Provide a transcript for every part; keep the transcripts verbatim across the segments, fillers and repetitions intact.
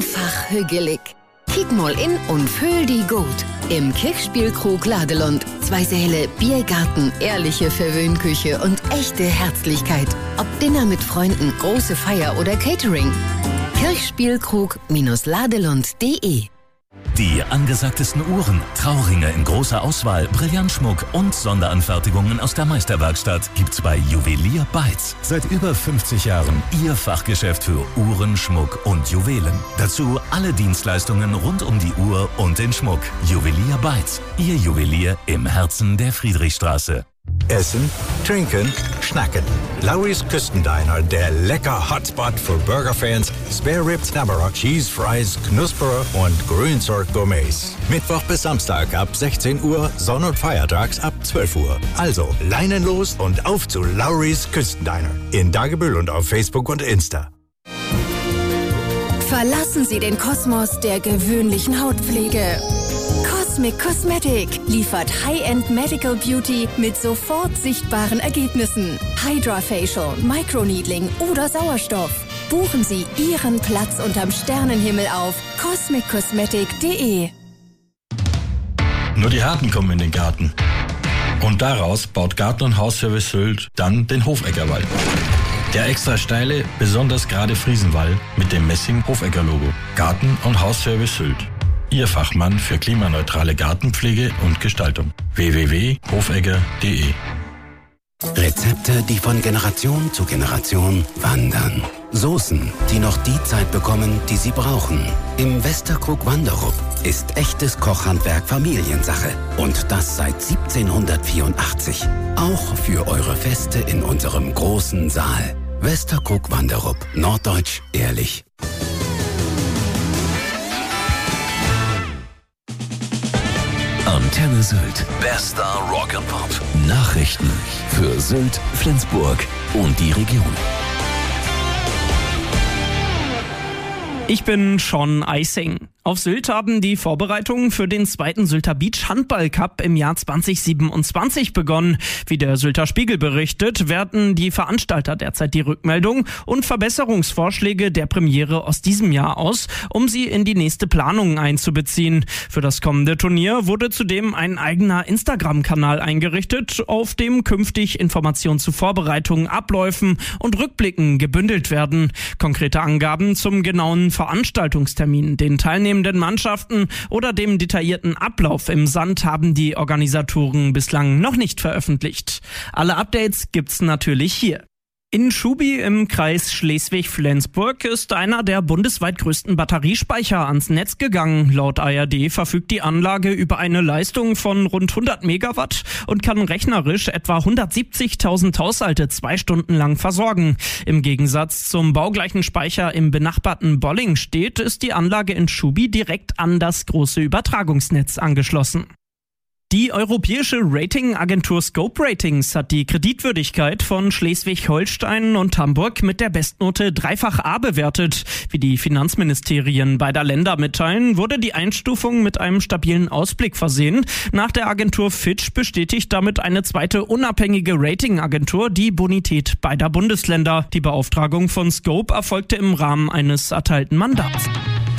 einfach hügelig. Kiek mal in und fühl die gut. Im Kirchspielkrug Ladelund. Zwei Säle, Biergarten, ehrliche Verwöhnküche und echte Herzlichkeit. Ob Dinner mit Freunden, große Feier oder Catering. Kirchspielkrug-ladelund punkt de. Die angesagtesten Uhren, Trauringe in großer Auswahl, Brillantschmuck und Sonderanfertigungen aus der Meisterwerkstatt gibt's bei Juwelier Beitz. Seit über fünfzig Jahren Ihr Fachgeschäft für Uhren, Schmuck und Juwelen. Dazu alle Dienstleistungen rund um die Uhr und den Schmuck. Juwelier Beitz, Ihr Juwelier im Herzen der Friedrichstraße. Essen, trinken, schnacken. Lawry's Küstendiner, der lecker Hotspot für Burgerfans, Spare Ribs, Knabberer, Cheese Fries, Knusperer und Grünzeug Gourmets. Mittwoch bis Samstag ab sechzehn Uhr, Sonn- und Feiertags ab zwölf Uhr. Also Leinen los und auf zu Lawry's Küstendiner. In Dagebüll und auf Facebook und Insta. Verlassen Sie den Kosmos der gewöhnlichen Hautpflege. Cosmic Cosmetic liefert High-End Medical Beauty mit sofort sichtbaren Ergebnissen. Hydra-Facial, Microneedling oder Sauerstoff. Buchen Sie Ihren Platz unterm Sternenhimmel auf cosmic cosmetic punkt de. Nur die Harten kommen in den Garten. Und daraus baut Garten- und Hausservice Sylt dann den Hofeggerwall. Der extra steile, besonders gerade Friesenwall mit dem Messing-Hofegger-Logo. Garten- und Hausservice Sylt. Ihr Fachmann für klimaneutrale Gartenpflege und Gestaltung. w w w punkt hofegger punkt de. Rezepte, die von Generation zu Generation wandern. Soßen, die noch die Zeit bekommen, die sie brauchen. Im Westerkrug Wanderup ist echtes Kochhandwerk Familiensache. Und das seit siebzehnhundertvierundachtzig. Auch für eure Feste in unserem großen Saal. Westerkrug Wanderup. Norddeutsch ehrlich. Antenne Sylt. Bester Rock and Pop. Nachrichten für Sylt, Flensburg und die Region. Ich bin Sean Eising. Auf Sylt haben die Vorbereitungen für den zweiten Sylter Beach Handball Cup im Jahr zwanzig siebenundzwanzig begonnen. Wie der Sylter Spiegel berichtet, werten die Veranstalter derzeit die Rückmeldung und Verbesserungsvorschläge der Premiere aus diesem Jahr aus, um sie in die nächste Planung einzubeziehen. Für das kommende Turnier wurde zudem ein eigener Instagram-Kanal eingerichtet, auf dem künftig Informationen zu Vorbereitungen, Abläufen und Rückblicken gebündelt werden. Konkrete Angaben zum genauen Veranstaltungstermin, den teilnehmenden Mannschaften oder dem detaillierten Ablauf im Sand haben die Organisatoren bislang noch nicht veröffentlicht. Alle Updates gibt's natürlich hier. In Schubi im Kreis Schleswig-Flensburg ist einer der bundesweit größten Batteriespeicher ans Netz gegangen. Laut A R D verfügt die Anlage über eine Leistung von rund hundert Megawatt und kann rechnerisch etwa hundertsiebzigtausend Haushalte zwei Stunden lang versorgen. Im Gegensatz zum baugleichen Speicher im benachbarten Bollingstedt ist die Anlage in Schubi direkt an das große Übertragungsnetz angeschlossen. Die europäische Ratingagentur Scope Ratings hat die Kreditwürdigkeit von Schleswig-Holstein und Hamburg mit der Bestnote dreifach A bewertet. Wie die Finanzministerien beider Länder mitteilen, wurde die Einstufung mit einem stabilen Ausblick versehen. Nach der Agentur Fitch bestätigt damit eine zweite unabhängige Ratingagentur die Bonität beider Bundesländer. Die Beauftragung von Scope erfolgte im Rahmen eines erteilten Mandats.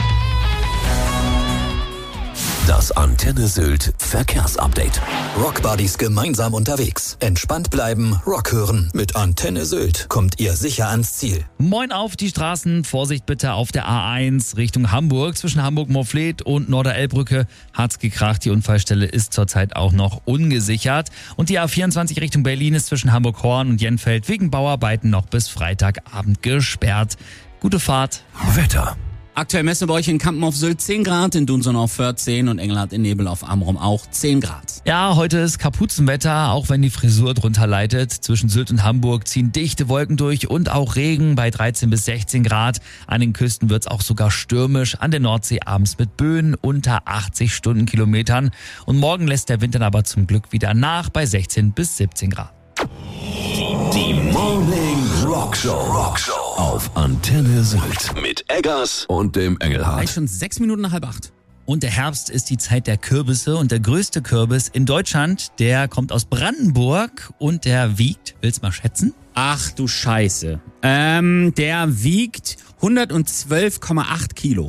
Das Antenne Sylt Verkehrsupdate. Rockbuddies gemeinsam unterwegs. Entspannt bleiben, Rock hören. Mit Antenne Sylt kommt ihr sicher ans Ziel. Moin auf die Straßen. Vorsicht bitte auf der A eins Richtung Hamburg. Zwischen Hamburg-Morfleet und Norderelbbrücke hat's gekracht. Die Unfallstelle ist zurzeit auch noch ungesichert. Und die A vierundzwanzig Richtung Berlin ist zwischen Hamburg-Horn und Jenfeld wegen Bauarbeiten noch bis Freitagabend gesperrt. Gute Fahrt. Wetter. Aktuell messen wir bei euch in Kampen auf Sylt zehn Grad, in Dunson auf vierzehn und Engelhardt in Nebel auf Amrum auch zehn Grad. Ja, heute ist Kapuzenwetter, auch wenn die Frisur drunter leidet. Zwischen Sylt und Hamburg ziehen dichte Wolken durch und auch Regen bei dreizehn bis sechzehn Grad. An den Küsten wird's auch sogar stürmisch, an der Nordsee abends mit Böen unter achtzig Stundenkilometern. Und morgen lässt der Wind dann aber zum Glück wieder nach bei sechzehn bis siebzehn Grad. Die Morning Rock Show. Rock Show auf Antenne Sylt mit Eggers und dem Engelhardt. Gleich schon sechs Minuten nach halb acht. Und der Herbst ist die Zeit der Kürbisse und der größte Kürbis in Deutschland, der kommt aus Brandenburg und der wiegt, willst du mal schätzen? Ach du Scheiße. Ähm, der wiegt hundertzwölf Komma acht Kilo.